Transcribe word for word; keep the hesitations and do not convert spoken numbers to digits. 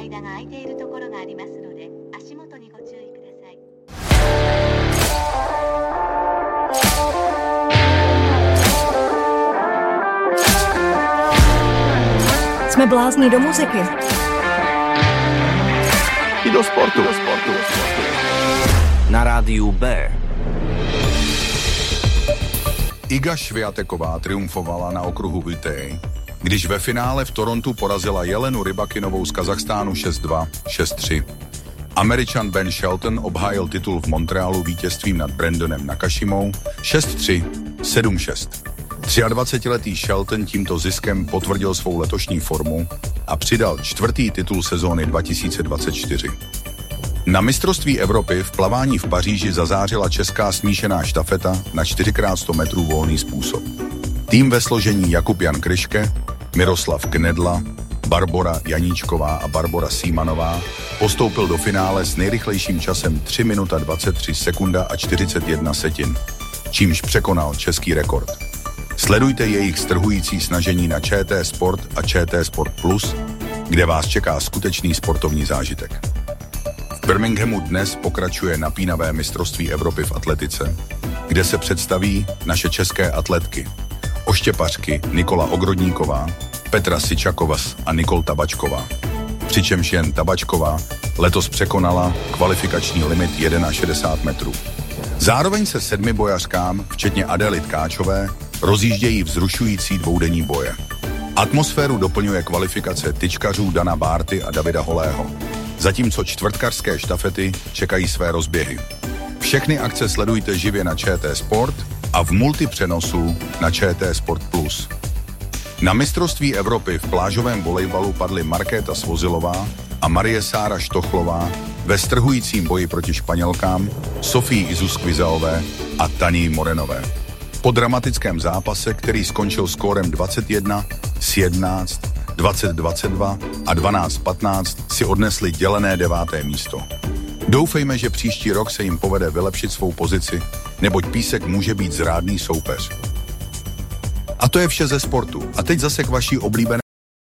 間が空いているところがありますので、足元にご注意ください。 Jsme blázni do muziky. I do sportu. Do sportu. Na rádiu B. Iga Swiateková triumfovala na okruhu W T A, když ve finále v Torontu porazila Jelenu Rybakinovou z Kazachstánu šest dva, šest tři. Američan Ben Shelton obhájil titul v Montrealu vítězstvím nad Brandonem Nakashimou šest tři, sedm šest. dvacetiletý Shelton tímto ziskem potvrdil svou letošní formu a přidal čtvrtý titul sezóny dva tisíce dvacet čtyři. Na mistrovství Evropy v plavání v Paříži zazářila česká smíšená štafeta na čtyři krát sto metrů volný způsob. Tým ve složení Jakub Jan Kryške, Miroslav Knedla, Barbora Janíčková a Barbora Símanová postoupil do finále s nejrychlejším časem tři minuta dvacet tři sekunda a čtyřicet jedna setin, čímž překonal český rekord. Sledujte jejich strhující snažení na Č T Sport a Č T Sport Plus, kde vás čeká skutečný sportovní zážitek. V Birminghamu dnes pokračuje napínavé mistrovství Evropy v atletice, kde se představí naše české atletky, oštěpařky Nikola Ogrodníková, Petra Sičakovas a Nikol Tabačková. Přičemž jen Tabačková letos překonala kvalifikační limit šedesát jedna metrů. Zároveň se sedmi bojařkám, včetně Adély Tkáčové, rozjíždějí vzrušující dvoudenní boje. Atmosféru doplňuje kvalifikace tyčkařů Dana Bárty a Davida Holého, zatímco čtvrtkařské štafety čekají své rozběhy. Všechny akce sledujte živě na Č T Sport a v multipřenosu na Č T Sport Plus. Na mistrovství Evropy v plážovém volejbalu padly Markéta Svozilová a Marie Sára Štochlová ve strhujícím boji proti Španělkám Sofii Izuskvizaové a Taní Morenové. Po dramatickém zápase, který skončil skórem dvacet jedna, jedenáct, dvacet dvacet dva a dvanáct patnáct, si odnesli dělené deváté místo. Doufejme, že příští rok se jim povede vylepšit svou pozici, neboť Písek může být zrádný soupeř. A to je vše ze sportu. A teď zase k vaší oblíbené